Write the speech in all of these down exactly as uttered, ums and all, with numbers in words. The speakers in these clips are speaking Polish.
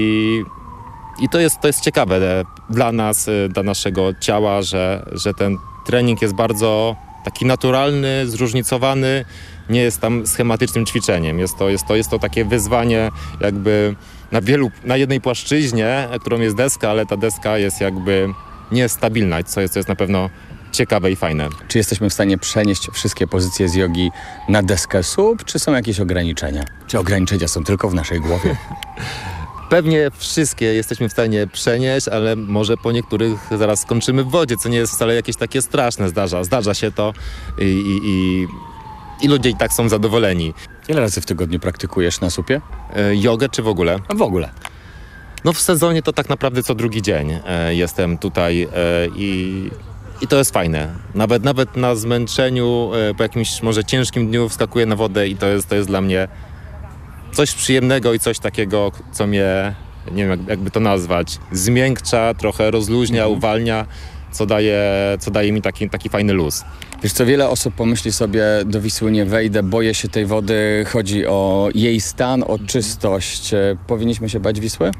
I, i to jest, to jest ciekawe dla nas, dla naszego ciała, że, że ten trening jest bardzo taki naturalny, zróżnicowany, nie jest tam schematycznym ćwiczeniem. Jest to, jest to, jest to takie wyzwanie jakby na wielu, na jednej płaszczyźnie, którą jest deska, ale ta deska jest jakby niestabilna, co jest, co jest na pewno ciekawe i fajne. Czy jesteśmy w stanie przenieść wszystkie pozycje z jogi na deskę S U P, czy są jakieś ograniczenia? Czy ograniczenia są tylko w naszej głowie? Pewnie wszystkie jesteśmy w stanie przenieść, ale może po niektórych zaraz skończymy w wodzie, co nie jest wcale jakieś takie straszne. Zdarza, zdarza się to i, i, i, i ludzie i tak są zadowoleni. Ile razy w tygodniu praktykujesz na S U P-ie? E, jogę czy w ogóle? A w ogóle? No w sezonie to tak naprawdę co drugi dzień e, jestem tutaj e, i... I to jest fajne. Nawet, nawet na zmęczeniu, e, po jakimś może ciężkim dniu wskakuję na wodę i to jest, to jest dla mnie coś przyjemnego i coś takiego, co mnie, nie wiem jak, jakby to nazwać, zmiękcza, trochę rozluźnia, mhm. uwalnia, co daje, co daje mi taki, taki fajny luz. Wiesz co, wiele osób pomyśli sobie, do Wisły nie wejdę, boję się tej wody, chodzi o jej stan, o czystość. Powinniśmy się bać Wisły?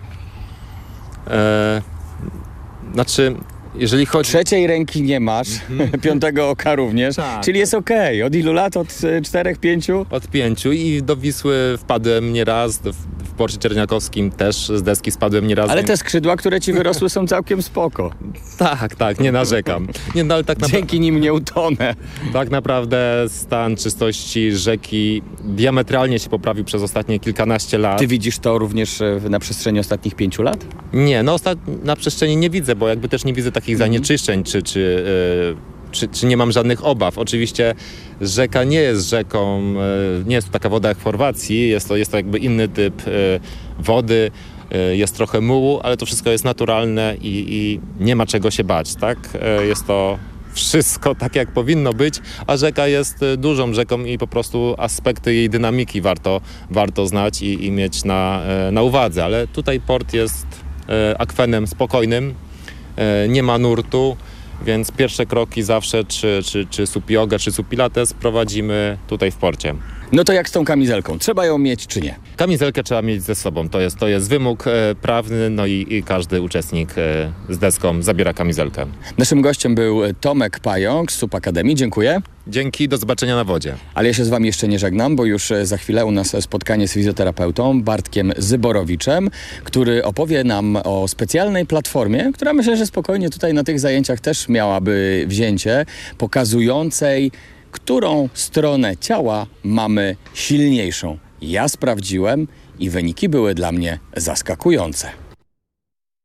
E, znaczy... Jeżeli chodzi... Trzeciej ręki nie masz, mm-hmm. piątego oka również, tak. Czyli jest okej. Okay. Od ilu lat? Od czterech, pięciu? Od pięciu i do Wisły wpadłem nieraz, w porcie czerniakowskim też z deski spadłem nieraz. Ale te skrzydła, które ci wyrosły są całkiem spoko. Tak, tak, nie narzekam. Nie, no, ale tak napra- Dzięki nim nie utonę. Tak naprawdę stan czystości rzeki diametralnie się poprawił przez ostatnie kilkanaście lat. Ty widzisz to również na przestrzeni ostatnich pięciu lat? Nie, no ostat... na przestrzeni nie widzę, bo jakby też nie widzę takich zanieczyszczeń, czy, czy, yy, czy, czy nie mam żadnych obaw. Oczywiście rzeka nie jest rzeką, yy, nie jest to taka woda jak w Chorwacji, jest to, jest to jakby inny typ yy, wody, yy, jest trochę mułu, ale to wszystko jest naturalne i, i nie ma czego się bać, tak? Yy, jest to wszystko tak jak powinno być, a rzeka jest dużą rzeką i po prostu aspekty jej dynamiki warto, warto znać i, i mieć na, yy, na uwadze, ale tutaj port jest yy, akwenem spokojnym. Nie ma nurtu, więc pierwsze kroki zawsze, czy, czy, czy S U P Yoga, czy S U P Pilates prowadzimy tutaj w porcie. No to jak z tą kamizelką? Trzeba ją mieć czy nie? Kamizelkę trzeba mieć ze sobą. To jest, to jest wymóg e, prawny, no i, i każdy uczestnik e, z deską zabiera kamizelkę. Naszym gościem był Tomek Pająk z S U P Akademii. Dziękuję. Dzięki, do zobaczenia na wodzie. Ale ja się z wami jeszcze nie żegnam, bo już za chwilę u nas spotkanie z fizjoterapeutą Bartkiem Zyborowiczem, który opowie nam o specjalnej platformie, która myślę, że spokojnie tutaj na tych zajęciach też miałaby wzięcie, pokazującej, którą stronę ciała mamy silniejszą. Ja sprawdziłem i wyniki były dla mnie zaskakujące.